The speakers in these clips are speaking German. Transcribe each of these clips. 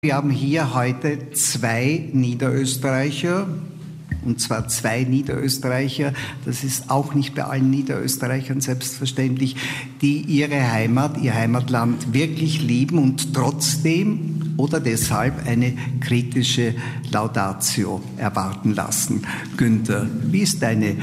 Wir haben hier heute zwei Niederösterreicher, und zwar zwei Niederösterreicher, das ist auch nicht bei allen Niederösterreichern selbstverständlich, die ihre Heimat, ihr Heimatland wirklich lieben und trotzdem oder deshalb eine kritische Laudatio erwarten lassen. Günther, wie ist deine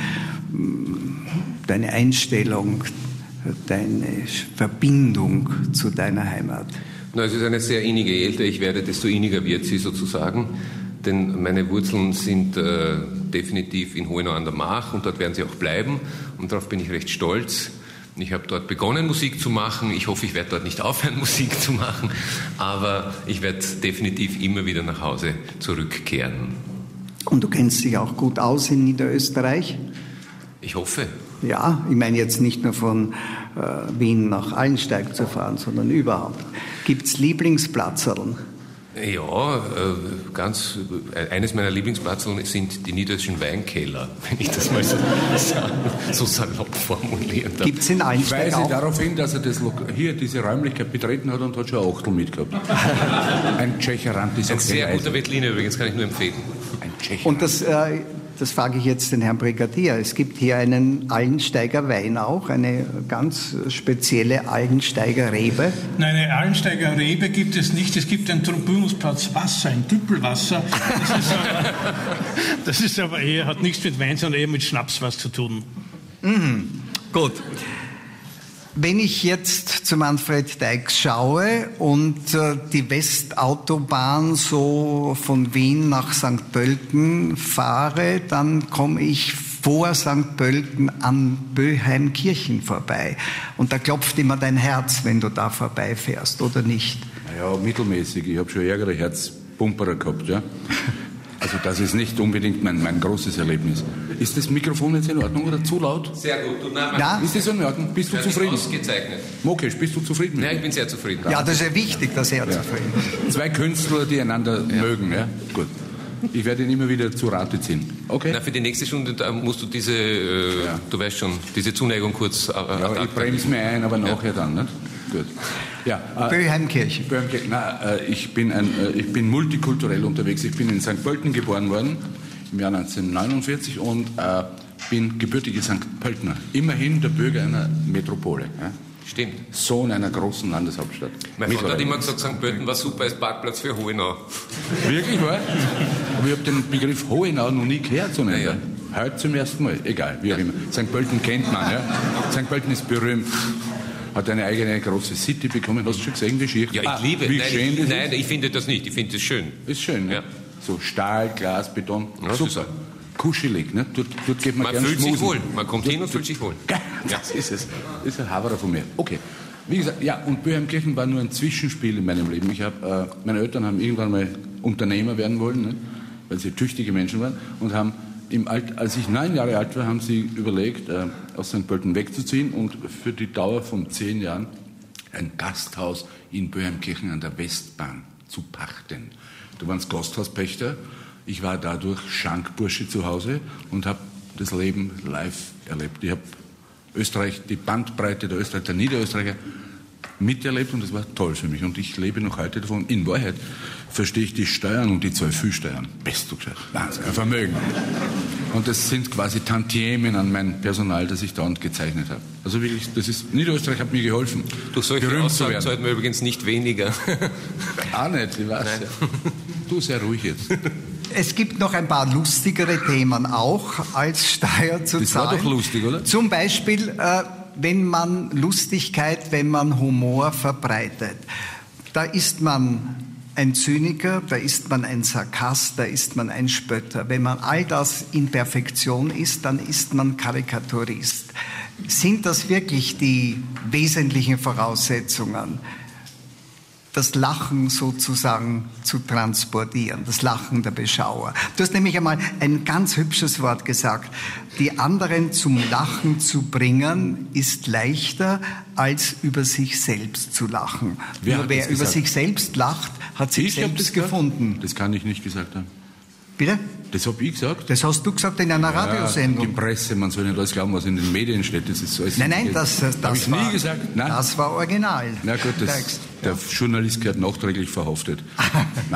Einstellung, deine Verbindung zu deiner Heimat? Na, es ist eine sehr innige. Je älter ich werde, desto inniger wird sie sozusagen. Denn meine Wurzeln sind definitiv in Hohenau an der Mach und dort werden sie auch bleiben. Und darauf bin ich recht stolz. Ich habe dort begonnen, Musik zu machen. Ich hoffe, ich werde dort nicht aufhören, Musik zu machen. Aber ich werde definitiv immer wieder nach Hause zurückkehren. Und du kennst dich auch gut aus in Niederösterreich? Ich hoffe. Ja, ich meine jetzt nicht nur von Wien nach Allensteig zu fahren, sondern überhaupt. Gibt's Lieblingsplatzerln? Ja, eines meiner Lieblingsplatzerln sind die niederösterreichischen Weinkeller, wenn ich das mal so salopp formulieren darf. Gibt's in Allensteig auch? Ich weise darauf hin, dass er hier diese Räumlichkeit betreten hat und hat schon ein Achtel mitgehabt. Ein Tschecherant ist ein sehr guter Veltliner übrigens, kann ich nur empfehlen. Ein Tschecherant. Und das frage ich jetzt den Herrn Brigadier. Es gibt hier einen Allensteiger Wein auch, eine ganz spezielle Allensteiger Rebe. Nein, eine Allensteiger Rebe gibt es nicht. Es gibt einen Tribünungsplatz Wasser, ein Düppelwasser. Das ist aber eher, hat nichts mit Wein, sondern eher mit Schnaps was zu tun. Gut. Wenn ich jetzt zu Manfred Deix schaue und die Westautobahn so von Wien nach St. Pölten fahre, dann komme ich vor St. Pölten an Böheimkirchen vorbei. Und da klopft immer dein Herz, wenn du da vorbeifährst, oder nicht? Ja, mittelmäßig. Ich habe schon ärgere Herzpumperer gehabt, ja. Also das ist nicht unbedingt mein großes Erlebnis. Ist das Mikrofon jetzt in Ordnung oder zu laut? Sehr gut. Ja? Ist das in Ordnung? Bist du zufrieden? Ausgezeichnet. Mokesh, bist du zufrieden? Ja, ich bin sehr zufrieden. Ja, das ist ja wichtig, dass er zufrieden ist. Zwei Künstler, die einander mögen, ja? Gut. Ich werde ihn immer wieder zu Rate ziehen. Okay? Na, für die nächste Stunde musst du du weißt schon, diese Zuneigung kurz ja, ich bremse mir ein, aber nachher dann, nicht? Gut. Ja, Böheimkirchen. Ich bin multikulturell unterwegs. Ich bin in St. Pölten geboren worden, im Jahr 1949 und bin gebürtiger St. Pöltener. Immerhin der Bürger einer Metropole. Ja? Stimmt. Sohn einer großen Landeshauptstadt. Mein Vater hat immer gesagt, St. Pölten war super als Parkplatz für Hohenau. Wirklich, wahr? Aber ich habe den Begriff Hohenau noch nie gehört. So ja. Heute zum ersten Mal. Egal, wie auch immer. St. Pölten kennt man. Ja? St. Pölten ist berühmt. Hat eine eigene große City bekommen. Hast du schon gesehen, wie schier? Ja, ich liebe. Nein, ich finde das nicht. Ich finde es schön. Ist schön, ja. So Stahl, Glas, Beton. Ja, super. Kuschelig, ne? Dort geht man fühlt sich wohl. Man kommt hin und fühlt sich wohl. Das ist es. Das ist ein Haberer von mir. Okay. Wie gesagt, ja, und Böheimkirchen war nur ein Zwischenspiel in meinem Leben. Meine Eltern haben irgendwann mal Unternehmer werden wollen, ne? Weil sie tüchtige Menschen waren und haben als ich 9 Jahre alt war, haben sie überlegt, aus St. Pölten wegzuziehen und für die Dauer von 10 Jahren ein Gasthaus in Böheimkirchen an der Westbahn zu pachten. Du warst Gasthauspächter. Ich war dadurch Schankbursche zu Hause und habe das Leben live erlebt. Ich habe Österreich, die Bandbreite der Niederösterreicher miterlebt und das war toll für mich. Und ich lebe noch heute davon. In Wahrheit verstehe ich die Steuern und die Zollfühlsteuern. Bist du gescheit. Wahnsinn, ein Vermögen. Und das sind quasi Tantiemen an mein Personal, das ich dauernd gezeichnet habe. Also wirklich, Niederösterreich hat mir geholfen. Durch solche Aussagen sollten wir übrigens nicht weniger. Auch nicht, ich weiß. Nein. Du, sehr ruhig jetzt. Es gibt noch ein paar lustigere Themen auch als Steuer zu zahlen. Das war doch lustig, oder? Zum Beispiel, wenn man Humor verbreitet. Da ist man ein Zyniker, da ist man ein Sarkast, da ist man ein Spötter. Wenn man all das in Perfektion ist, dann ist man Karikaturist. Sind das wirklich die wesentlichen Voraussetzungen, das Lachen sozusagen zu transportieren, das Lachen der Beschauer? Du hast nämlich einmal ein ganz hübsches Wort gesagt. Die anderen zum Lachen zu bringen, ist leichter, als über sich selbst zu lachen. Wer über sich selbst lacht, hat sich selbst gefunden. Das kann ich nicht gesagt haben. Bitte? Das habe ich gesagt. Das hast du gesagt in einer Radiosendung. Die Presse, man soll nicht alles glauben, was in den Medien steht. Das ist so. Nein, das habe ich nie gesagt. Nein. Das war original. Na gut, der Journalist gehört nachträglich verhaftet.